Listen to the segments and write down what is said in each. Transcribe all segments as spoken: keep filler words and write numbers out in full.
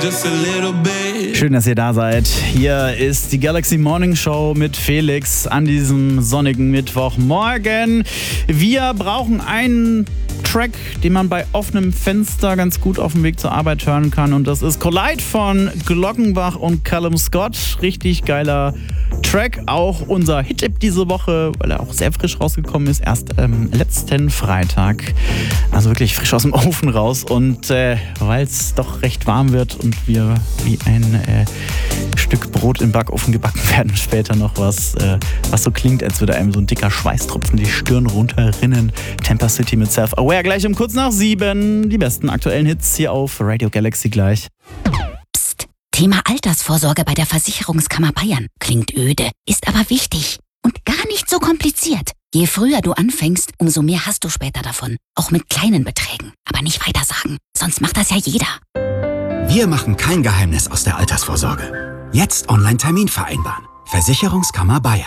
just a little bit. Schön, dass ihr da seid. Hier ist die Galaxy Morning Show mit Felix an diesem sonnigen Mittwochmorgen. Wir brauchen einen Track, den man bei offenem Fenster ganz gut auf dem Weg zur Arbeit hören kann. Und das ist Collide von Glockenbach und Callum Scott. Richtig geiler Track. Auch unser Hit-Tipp diese Woche, weil er auch sehr frisch rausgekommen ist. Erst ähm, letzten Freitag. Also wirklich frisch aus dem Ofen raus. Und äh, weil es doch recht warm wird und wir wie ein äh, Stück Brot im Backofen gebacken werden, später noch was, äh, was so klingt, als würde einem so ein dicker Schweißtropfen die Stirn runterrinnen. Temper City mit Self-Aware gleich um kurz nach sieben. Die besten aktuellen Hits hier auf Radio Galaxy gleich. Psst. Thema Altersvorsorge bei der Versicherungskammer Bayern. Klingt öde, ist aber wichtig und gar nicht so kompliziert. Je früher du anfängst, umso mehr hast du später davon. Auch mit kleinen Beträgen. Aber nicht weitersagen, sonst macht das ja jeder. Wir machen kein Geheimnis aus der Altersvorsorge. Jetzt Online-Termin vereinbaren. Versicherungskammer Bayern.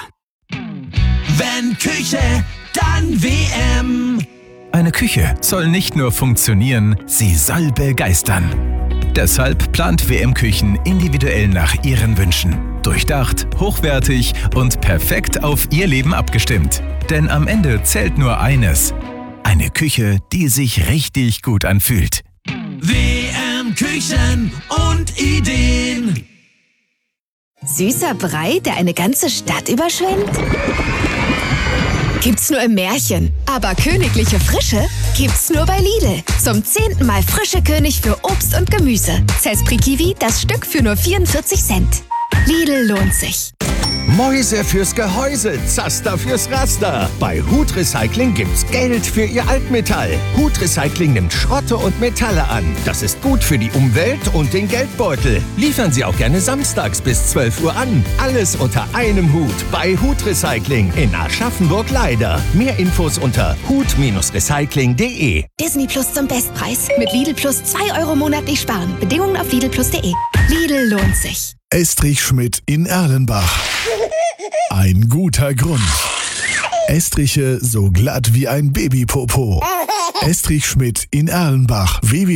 Wenn Küche, dann W M. Eine Küche soll nicht nur funktionieren, sie soll begeistern. Deshalb plant W M Küchen individuell nach Ihren Wünschen. Durchdacht, hochwertig und perfekt auf Ihr Leben abgestimmt. Denn am Ende zählt nur eines: eine Küche, die sich richtig gut anfühlt. W M Küchen und Ideen. Süßer Brei, der eine ganze Stadt überschwemmt? Gibt's nur im Märchen. Aber königliche Frische gibt's nur bei Lidl. Zum zehnten Mal frische König für Obst und Gemüse. Zespri Kiwi, das Stück für nur vierundvierzig Cent. Lidl lohnt sich. Mäuse fürs Gehäuse, Zaster fürs Raster. Bei Hut Recycling gibt's Geld für Ihr Altmetall. Hut Recycling nimmt Schrotte und Metalle an. Das ist gut für die Umwelt und den Geldbeutel. Liefern Sie auch gerne samstags bis zwölf Uhr an. Alles unter einem Hut bei Hut Recycling in Aschaffenburg-Leider. Mehr Infos unter hut Recycling punkt de. Disney Plus zum Bestpreis. Mit Lidl Plus zwei Euro monatlich sparen. Bedingungen auf lidl plus punkt de. Lidl lohnt sich. Estrich Schmidt in Erlenbach. Ein guter Grund. Estriche so glatt wie ein Babypopo. Estrich Schmidt in Erlenbach. w w w